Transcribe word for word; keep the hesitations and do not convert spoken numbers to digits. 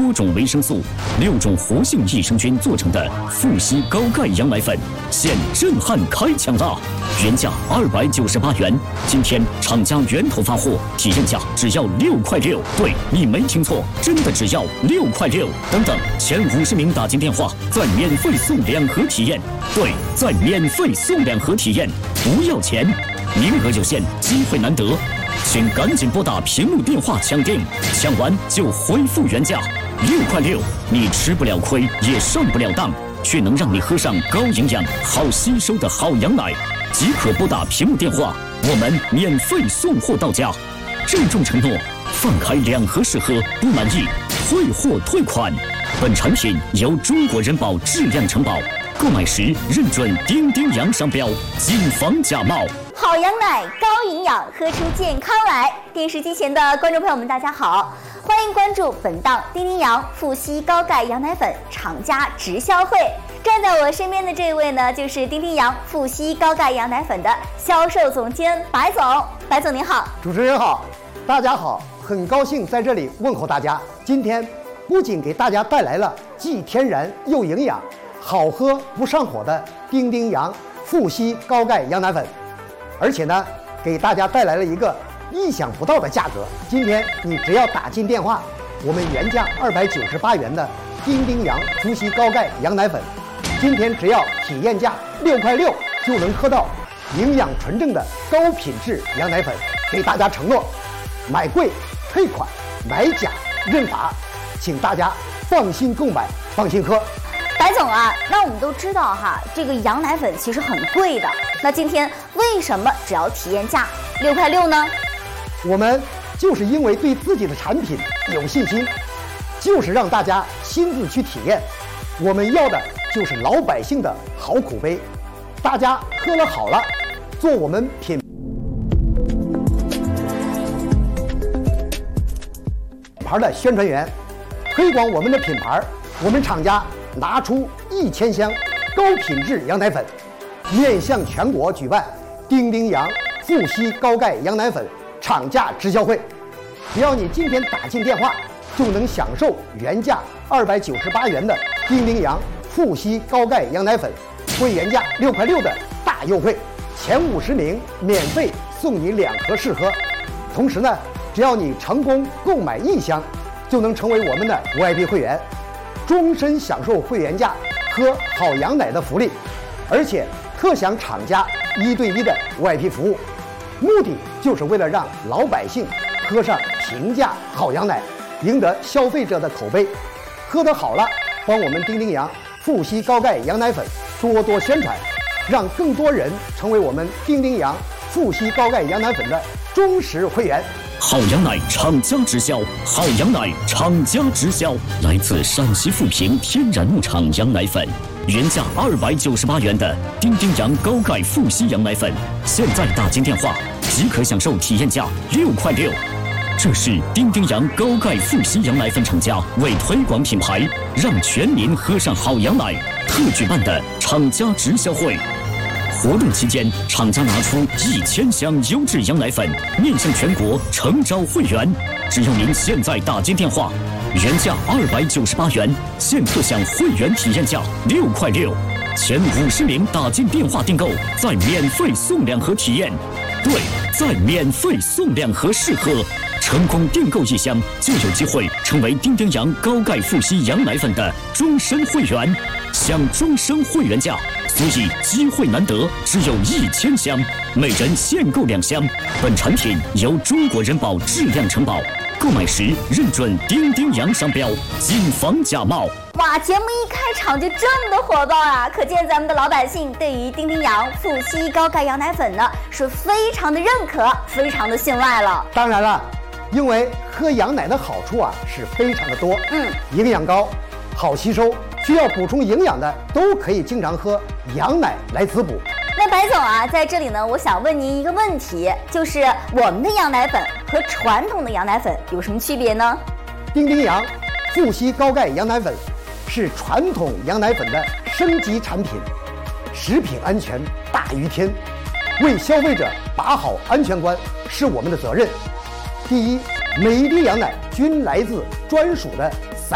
多种维生素、六种活性益生菌做成的富硒高钙羊奶粉，现震撼开抢啦！原价二百九十八元，今天厂家源头发货，体验价只要六块六。对，你没听错，真的只要六块六。等等，前五十名打进电话，再免费送两盒体验。对，再免费送两盒体验，不要钱，名额有限，机会难得。请赶紧拨打屏幕电话抢订，抢完就恢复原价，六块六，你吃不了亏，也上不了当，却能让你喝上高营养、好吸收的好羊奶。即可拨打屏幕电话，我们免费送货到家。郑重承诺，放开两盒试喝，不满意退货退款。本产品由中国人保质量承保，购买时认准丁丁洋商标，谨防假冒。 好羊奶，高营养，喝出健康来。电视机前的观众朋友们，大家好，欢迎关注本档丁丁洋富硒高钙羊奶粉厂家直销会。站在我身边的这位呢，就是丁丁洋富硒高钙羊奶粉的销售总监白总。白总您好。 主持人好，大家好，很高兴在这里问候大家。今天不仅给大家带来了既天然又营养、好喝不上火的丁丁洋富硒高钙羊奶粉，而且呢，给大家带来了一个意想不到的价格。今天你只要打进电话，我们原价二百九十八元的丁丁洋富硒高钙羊奶粉，今天只要体验价六块六，就能喝到营养纯正的高品质羊奶粉。给大家承诺，买贵退款，买假认罚，请大家放心购买，放心喝。 白总啊，那我们都知道哈，这个羊奶粉其实很贵的。那今天为什么只要体验价六块六呢？ 我们就是因为对自己的产品有信心，就是让大家亲自去体验。我们要的就是老百姓的好口碑，大家喝了好了，做我们品牌的宣传员，推广我们的品牌。我们厂家拿出一千箱高品质羊奶粉，面向全国举办丁丁洋富硒高钙羊奶粉厂家直销会。只要你今天打进电话，就能享受原价二百九十八元的丁丁洋富硒高钙羊奶粉，会原价六块六的大优惠，前五十名免费送你两盒试喝。同时呢，只要你成功购买一箱，就能成为我们的 V I P 会员，终身享受会员价喝好羊奶的福利，而且特享厂家一对一的 V I P 服务。目的就是为了让老百姓喝上平价好羊奶，赢得消费者的口碑。喝得好了，帮我们丁丁洋富硒高钙羊奶粉多多宣传，让更多人成为我们丁丁洋富硒高钙羊奶粉的忠实会员。 好羊奶厂家直销，好羊奶厂家直销，来自陕西富平天然牧场羊奶粉，原价二百九十八元的丁丁洋高钙富硒羊奶粉，现在打进电话即可享受体验价六块六。这是丁丁洋高钙富硒羊奶粉厂家为推广品牌，让全民喝上好羊奶特举办的厂家直销会。活动期间，厂家拿出一千箱优质羊奶粉，面向全国诚招会员。只要您现在打进电话，原价二百九十八元，现特享会员体验价六块六。前五十名打进电话订购，再免费送两盒体验。对，再免费送两盒试喝。成功订购一箱，就有机会成为丁丁洋高钙富硒羊奶粉的终身会员，享终身会员价。所以机会难得，只有一千箱，每人限购两箱。本产品由中国人保质量承保，购买时认准丁丁洋商标，谨防假冒。 哇，节目一开场就这么的火爆啊！可见咱们的老百姓对于丁丁洋富硒高钙羊奶粉呢是非常的认可，非常的信赖了。 当然了，因为喝羊奶的好处啊是非常的多，嗯，营养高，好吸收，需要补充营养的都可以经常喝羊奶来滋补。 那白总啊，在这里呢，我想问您一个问题，就是我们的羊奶粉和传统的羊奶粉有什么区别呢？ 丁丁洋富硒高钙羊奶粉是传统羊奶粉的升级产品，食品安全大于天，为消费者把好安全关是我们的责任。第一，每一滴羊奶均来自专属的